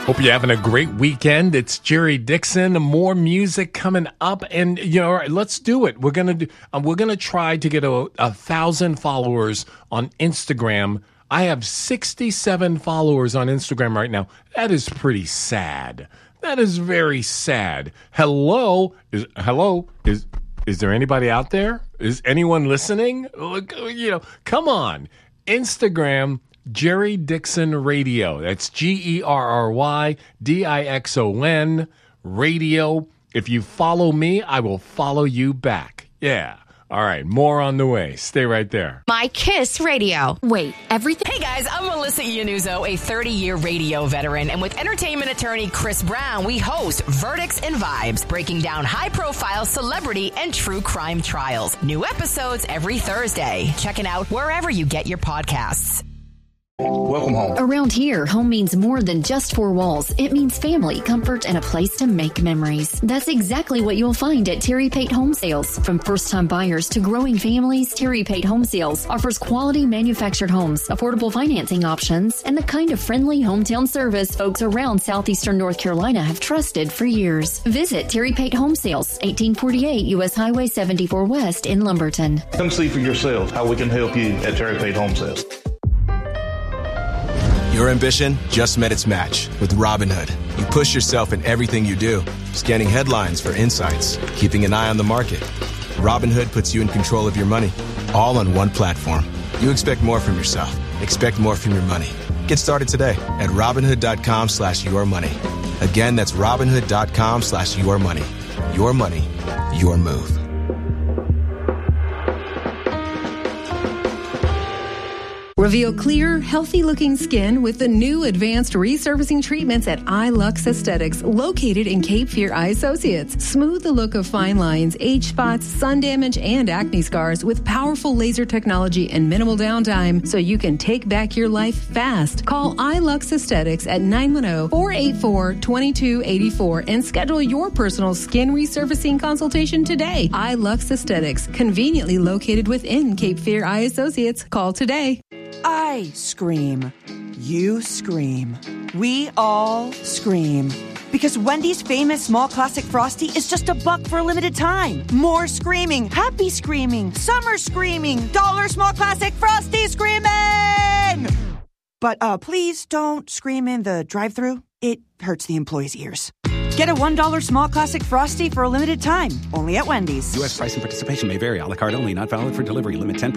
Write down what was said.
Hope you're having a great weekend. It's Jerry Dixon. More music coming up, and let's do it. We're gonna try to get 1,000 followers on Instagram. I have 67 followers on Instagram right now. That is pretty sad. That is very sad. Hello? Is there anybody out there? Is anyone listening? Look, come on. Instagram, Jerry Dixon Radio. That's GERRYDIXON Radio. If you follow me, I will follow you back. Yeah. All right, more on the way. Stay right there. My Kiss Radio. Wait, everything... Hey guys, I'm Melissa Iannuzzo, a 30-year radio veteran, and with entertainment attorney Chris Brown, we host Verdicts and Vibes, breaking down high-profile celebrity and true crime trials. New episodes every Thursday. Check it out wherever you get your podcasts. Welcome home. Around here, home means more than just four walls. It means family, comfort, and a place to make memories. That's exactly what you'll find at Terry Pate Home Sales. From first-time buyers to growing families, Terry Pate Home Sales offers quality manufactured homes, affordable financing options, and the kind of friendly hometown service folks around southeastern North Carolina have trusted for years. Visit Terry Pate Home Sales, 1848 U.S. Highway 74 West in Lumberton. Come see for yourself how we can help you at Terry Pate Home Sales. Your ambition just met its match with Robinhood. You push yourself in everything you do, scanning headlines for insights, keeping an eye on the market. Robinhood puts you in control of your money, all on one platform. You expect more from yourself. Expect more from your money. Get started today at Robinhood.com/yourmoney. Again, that's Robinhood.com/yourmoney. Your money, your move. Reveal clear, healthy-looking skin with the new advanced resurfacing treatments at iLux Aesthetics, located in Cape Fear Eye Associates. Smooth the look of fine lines, age spots, sun damage, and acne scars with powerful laser technology and minimal downtime, so you can take back your life fast. Call iLux Aesthetics at 910-484-2284 and schedule your personal skin resurfacing consultation today. iLux Aesthetics, conveniently located within Cape Fear Eye Associates. Call today. I scream. You scream. We all scream. Because Wendy's famous small classic Frosty is just $1 for a limited time. More screaming, happy screaming, summer screaming, dollar small classic Frosty screaming! But please don't scream in the drive-thru. It hurts the employees' ears. Get a $1 small classic Frosty for a limited time, only at Wendy's. U.S. price and participation may vary. A la carte only, not valid for delivery. Limit 10%.